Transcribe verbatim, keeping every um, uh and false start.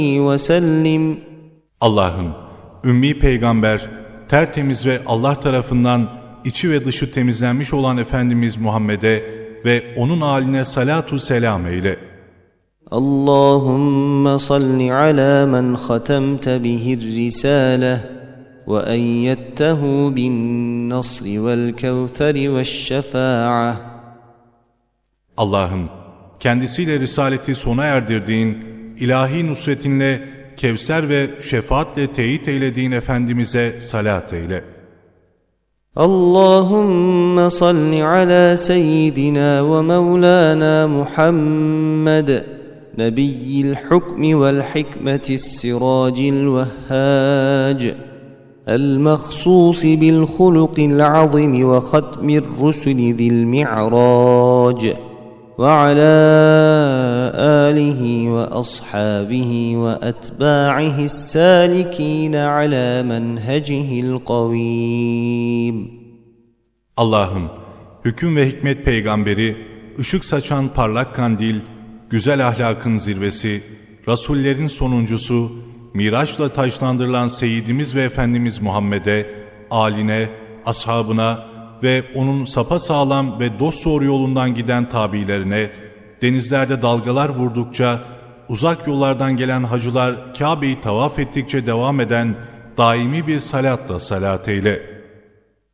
وسلم. Allah'ım, ümmi peygamber, tertemiz ve Allah tarafından içi ve dışı temizlenmiş olan Efendimiz Muhammed'e ve onun âline salatu selam eyle. Allahümme salli ala men khatemte bihir risale ve eyyettehu bin nasri vel kevtheri ve şefa'a. Allah'ım, kendisiyle risaleti sona erdirdiğin, ilahi nusretinle, Kevser ve şefaatle teyit eylediğin Efendimiz'e salat eyle. Allahümme salli ala seyyidina ve mevlana Muhammed, nebiyyil hukmi vel hikmeti siracil vehhac, المخصوص بالخلق العظيم وختم الرسل ذي المعراج وعلى آله وأصحابه وأتباعه السالكين على منهجه القويم. Allah'ım, hüküm ve hikmet peygamberi, ışık saçan parlak kandil, güzel ahlakın zirvesi, rasullerin sonuncusu, Miraç'la taçlandırılan Seyyidimiz ve Efendimiz Muhammed'e, âline, ashabına ve onun sapasağlam ve dosdoğru yolundan giden tabilerine, denizlerde dalgalar vurdukça, uzak yollardan gelen hacılar Kabe'yi tavaf ettikçe devam eden daimi bir salatla salat eyle.